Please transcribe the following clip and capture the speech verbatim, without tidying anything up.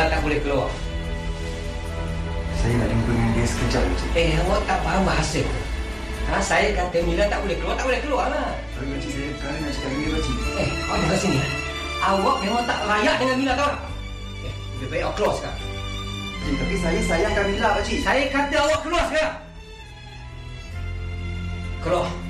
Mila tak boleh keluar. Saya nak jumpa dengan dia sekejap, Pakcik. Eh, awak tak faham bahasa ke? Ha, saya kata Mila tak boleh keluar, tak boleh keluar lah. Tapi Pakcik, saya perkara nak cakap dengan dia, Pakcik. Eh, awak dengar sini. Awak memang tak layak dengan Mila, tahu tak? Eh, lebih baik awak keluar sekarang. Pakcik, tapi saya sayangkan Mila, Pakcik. Saya kata awak keluar sekarang. Keluar.